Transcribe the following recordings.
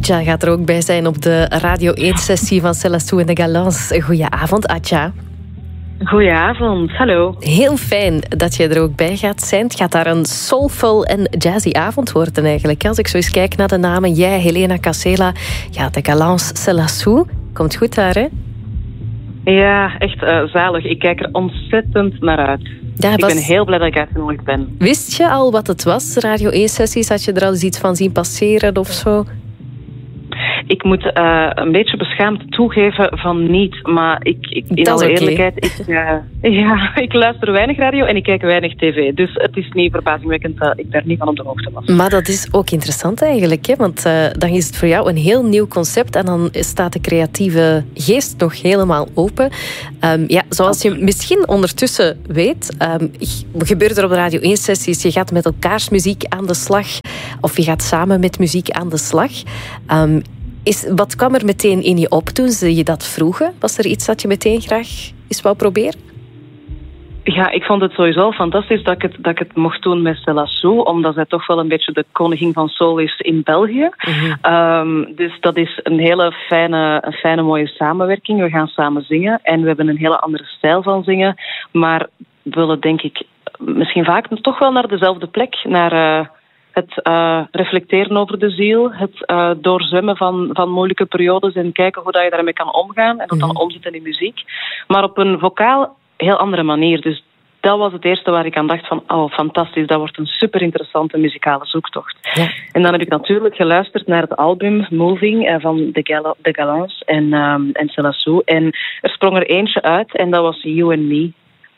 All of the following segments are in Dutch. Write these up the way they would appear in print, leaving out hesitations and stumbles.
Atja gaat er ook bij zijn op de Radio 1-sessie van Celassou en de Galants. Goedenavond, Atja. Goedenavond, hallo. Heel fijn dat je er ook bij gaat zijn. Het gaat daar een soulful en jazzy avond worden eigenlijk. Als ik zo eens kijk naar de namen. Jij, Helena Casela, ja, de Galants, Celassou. Komt goed daar, hè? Ja, echt zalig. Ik kijk er ontzettend naar uit. Ja, ik ben heel blij dat ik uitgenodigd ben. Wist je al wat het was, Radio 1-sessies? Had je er al eens iets van zien passeren of zo? Ik moet een beetje beschaamd toegeven van niet. Maar in alle eerlijkheid, ik luister weinig radio en ik kijk weinig tv. Dus het is niet verbazingwekkend dat ik daar niet van op de hoogte was. Maar dat is ook interessant eigenlijk. Hè? Want dan is het voor jou een heel nieuw concept. En dan staat de creatieve geest nog helemaal open. Zoals je misschien ondertussen weet, gebeurt er op de Radio 1-sessies. Je gaat met elkaars muziek aan de slag. Of je gaat samen met muziek aan de slag. Wat kwam er meteen in je op toen ze je dat vroegen? Was er iets dat je meteen graag eens wou proberen? Ja, ik vond het sowieso fantastisch dat ik het mocht doen met Celassou, omdat zij toch wel een beetje de koningin van soul is in België. Mm-hmm. Dus dat is een hele fijne, mooie samenwerking. We gaan samen zingen en we hebben een hele andere stijl van zingen. Maar we willen, denk ik, misschien vaak toch wel naar dezelfde plek, naar het reflecteren over de ziel, het doorzwemmen van moeilijke periodes en kijken hoe dat je daarmee kan omgaan en dat dan omzetten in muziek. Maar op een vocaal heel andere manier. Dus dat was het eerste waar ik aan dacht van, oh, fantastisch, dat wordt een super interessante muzikale zoektocht. Ja. En dan heb ik natuurlijk geluisterd naar het album Moving van de Galants en Celassou. En er sprong er eentje uit en dat was You and Me.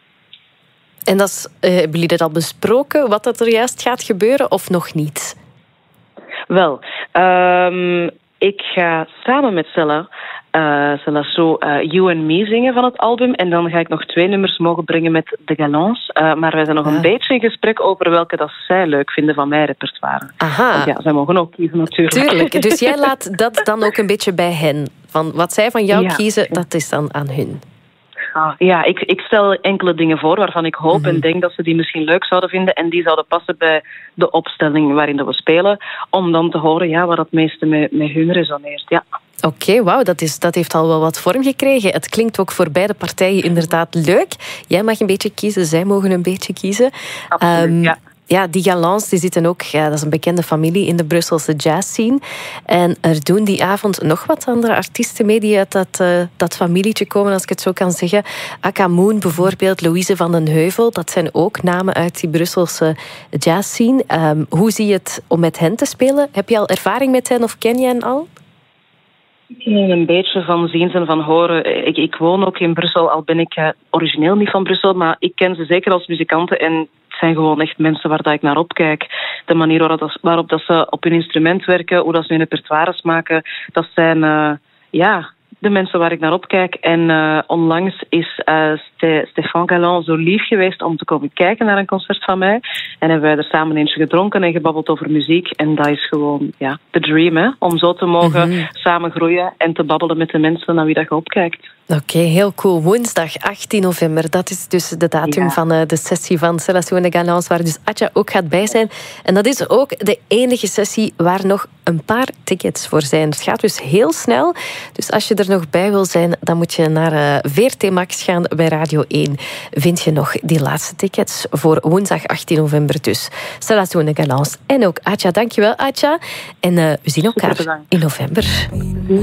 En hebben jullie dat al besproken, wat dat er juist gaat gebeuren, of nog niet? Wel, ik ga samen met Celassou You and Me zingen van het album. En dan ga ik nog 2 nummers mogen brengen met de Galants. Maar wij zijn nog een beetje in gesprek over welke dat zij leuk vinden van mijn repertoire. Aha. Want ja, zij mogen ook kiezen natuurlijk. Tuurlijk, dus jij laat dat dan ook een beetje bij hen. Van wat zij van jou kiezen, dat is dan aan hun. Ja, ik stel enkele dingen voor waarvan ik hoop en denk dat ze die misschien leuk zouden vinden en die zouden passen bij de opstelling waarin we spelen, om dan te horen wat het meeste met hun resoneert. Ja. Oké, wauw, dat heeft al wel wat vorm gekregen. Het klinkt ook voor beide partijen inderdaad leuk. Jij mag een beetje kiezen, zij mogen een beetje kiezen. Absoluut, ja. Ja, die Galants die zitten ook, dat is een bekende familie in de Brusselse jazzscene. En er doen die avond nog wat andere artiesten mee die uit dat familietje komen, als ik het zo kan zeggen. Aka Moon bijvoorbeeld, Louise van den Heuvel, dat zijn ook namen uit die Brusselse jazzscene. Hoe zie je het om met hen te spelen? Heb je al ervaring met hen of ken je hen al? Een beetje van zien en van horen. Ik woon ook in Brussel, al ben ik origineel niet van Brussel, maar ik ken ze zeker als muzikanten en het zijn gewoon echt mensen waar dat ik naar opkijk. De manier waarop dat ze op hun instrument werken, hoe dat ze hun repertoires maken, dat zijn de mensen waar ik naar opkijk. En onlangs is Stéphane Galland zo lief geweest om te komen kijken naar een concert van mij. En hebben wij er samen eentje gedronken en gebabbeld over muziek. En dat is gewoon de dream, hè? Om zo te mogen samen groeien en te babbelen met de mensen naar wie dat je opkijkt. Oké, heel cool. Woensdag 18 november, dat is dus de datum van de sessie van Celassou en de Galants, waar dus Atja ook gaat bij zijn. En dat is ook de enige sessie waar nog een paar tickets voor zijn. Het gaat dus heel snel. Dus als je er nog bij wil zijn, dan moet je naar VRT Max gaan bij Radio 1. Vind je nog die laatste tickets voor woensdag 18 november dus. Celassou en de Galants. En ook Atja. Dankjewel, Atja. En we zien elkaar in november.